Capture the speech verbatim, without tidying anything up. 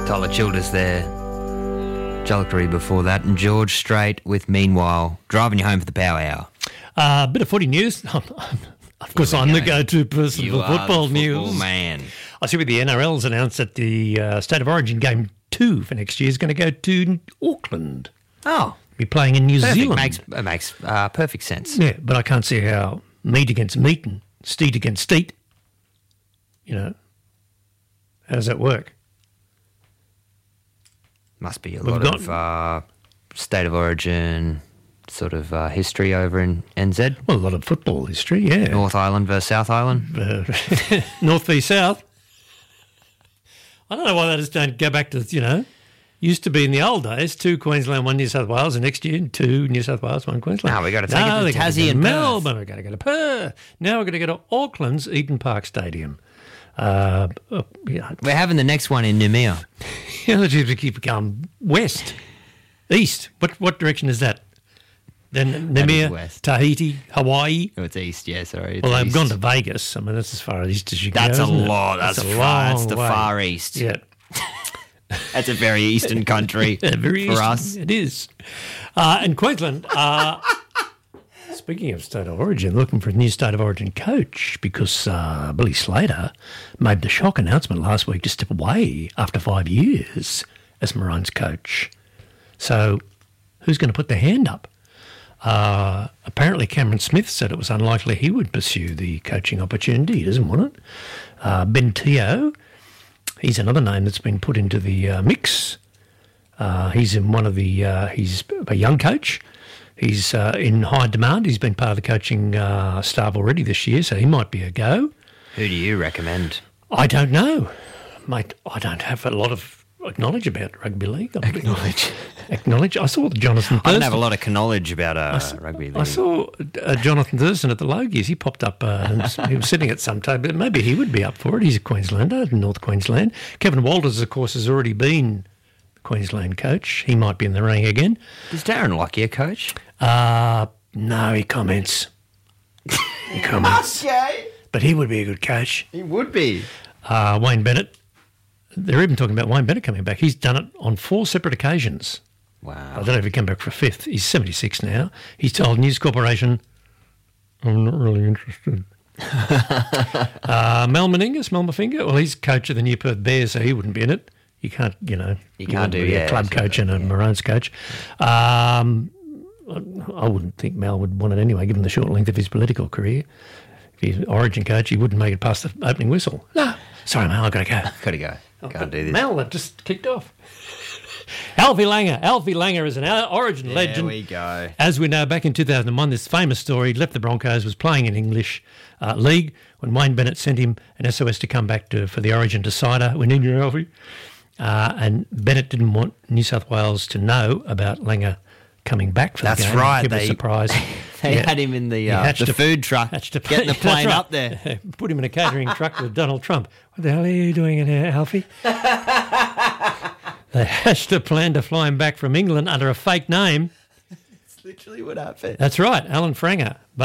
Tyler Childers there. Jollockery before that, and George Strait with Meanwhile, driving you home for the Power Hour. A uh, bit of footy news. Of course, I'm the go-to person you for are football the news. Football man. I see with the N R L's announced that the uh, State of Origin game two for next year is going to go to Auckland. Oh, be playing in New perfect. Zealand. Makes it makes uh, perfect sense. Yeah, but I can't see how meat against meat and steet against steet. You know, how does that work? Must be a We've lot got- of uh, State of Origin sort of uh, history over in N Z. Well, a lot of football history, yeah. North Island versus South Island. Uh, North v South. I don't know why they just don't go back to, you know, used to be in the old days, two Queensland, one New South Wales, and next year two New South Wales, one Queensland. No, we got to take no, it to they're Tassie go and to Perth. Melbourne. We've got to go to Perth. Now we're going to go to Auckland's Eden Park Stadium. Uh, uh, yeah, We're having the next one in Noumea. yeah, let's just keep going west, east. What what direction is that? Then That is Noumea, west. Tahiti, Hawaii. Oh, it's east, yeah, sorry. It's Well, they've east. gone to Vegas. I mean, that's as far east as you can That's go. a isn't it? lot. That's, a far. long That's the way. far east. Yeah. That's a very eastern country Yeah, very for eastern. us. It is. Uh, and Queensland, uh, speaking of state of origin, looking for a new state of origin coach because uh, Billy Slater made the shock announcement last week to step away after five years as Maroons coach. So who's going to put their hand up? Uh, apparently Cameron Smith said it was unlikely he would pursue the coaching opportunity. He doesn't want it. Uh, Ben Teo, he's another name that's been put into the uh, mix. Uh, he's in one of the, uh, he's a young coach. He's uh, in high demand. He's been part of the coaching uh, staff already this year, so he might be a go. Who do you recommend? I don't know, mate. I don't have a lot of knowledge about rugby league. Acknowledge. Acknowledge. I saw the Jonathan I don't Thurston. have a lot of knowledge about uh, s- rugby league. I saw uh, Jonathan Thurston at the Logies. He popped up. Uh, and he was sitting at some table. Maybe he would be up for it. He's a Queenslander, North Queensland. Kevin Walters, of course, has already been Queensland coach. He might be in the running again. Is Darren Lockyer coach? Uh, no, he comments. He comments. Okay. But he would be a good coach. He would be. Uh, Wayne Bennett. They're even talking about Wayne Bennett coming back. He's done it on four separate occasions. I Wow. don't know if he came back for a fifth. He's seventy-six now. He's told News Corporation, I'm not really interested. uh, Mel Meningas, Mel Mafinga, well, he's coach of the New Perth Bears, so he wouldn't be in it. You can't, you know. You can't wouldn't do, be yeah, a club so- coach and a Maroons coach. Um, I wouldn't think Mel would want it anyway, given the short length of his political career. If he's Origin coach, he wouldn't make it past the opening whistle. No, sorry, Mel, I've got to go. Gotta go. Can't do this. Mel, that just kicked off. Alfie Langer. Alfie Langer is an Origin There legend. we go. As we know, back in two thousand one, this famous story, left the Broncos, was playing in English uh, league when Wayne Bennett sent him an S O S to come back to for the Origin decider. We need you, Alfie. Uh, and Bennett didn't want New South Wales to know about Langer coming back for That's the game. right, Give it a they- surprise. They Yeah. had him in the He uh, hatched the a- food truck, hatched a- getting the That's plane right. up there. Put him in a catering truck with Donald Trump. What the hell are you doing in here, Alfie? They hatched a plan to fly him back from England under a fake name. That's literally what happened. That's right, Alan Franger.